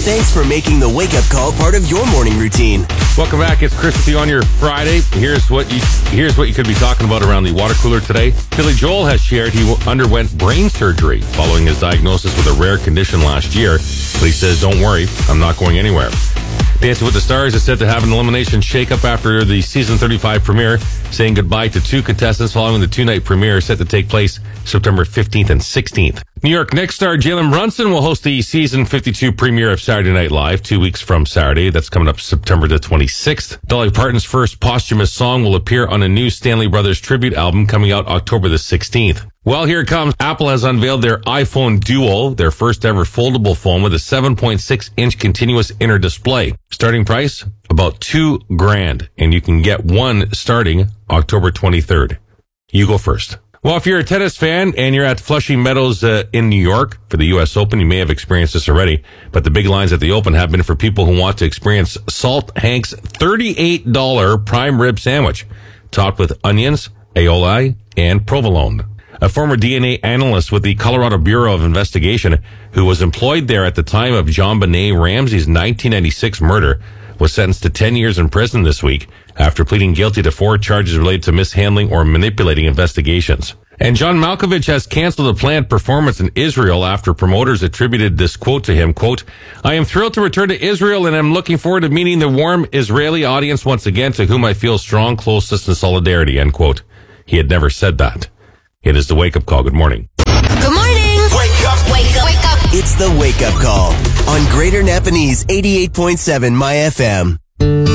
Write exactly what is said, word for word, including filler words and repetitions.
Thanks for making the Wake Up Call part of your morning routine. Welcome back. It's Chris with you on your Friday. Here's what you here's what you could be talking about around the water cooler today. Billy Joel has shared he underwent brain surgery following his diagnosis with a rare condition last year. But he says, don't worry, I'm not going anywhere. Dancing with the Stars is set to have an elimination shakeup after the season thirty-five premiere, saying goodbye to two contestants following the two-night premiere set to take place September fifteenth and sixteenth. New York Knicks star Jalen Brunson will host the season fifty-two premiere of Saturday Night Live two weeks from Saturday. That's coming up September the twenty-sixth. Dolly Parton's first posthumous song will appear on a new Stanley Brothers tribute album coming out October the sixteenth. Well, here it comes. Apple has unveiled their iPhone Duo, their first ever foldable phone with a seven point six inch continuous inner display. Starting price, about two grand, and you can get one starting October twenty-third. You go first. Well, if you're a tennis fan and you're at Flushing Meadows uh, in New York for the U S Open, you may have experienced this already, but the big lines at the Open have been for people who want to experience Salt Hank's thirty-eight dollars prime rib sandwich, topped with onions, aioli, and provolone. A former D N A analyst with the Colorado Bureau of Investigation, who was employed there at the time of JonBenet Ramsey's nineteen ninety-six murder, was sentenced to ten years in prison this week after pleading guilty to four charges related to mishandling or manipulating investigations. And John Malkovich has canceled a planned performance in Israel after promoters attributed this quote to him, quote, "I am thrilled to return to Israel and I'm looking forward to meeting the warm Israeli audience once again, to whom I feel strong closeness and solidarity," end quote. He had never said that. It is the Wake Up Call. Good morning. Good morning. Wake up. Wake up. Wake up. It's the Wake Up Call on Greater Napanese eighty-eight point seven My F M.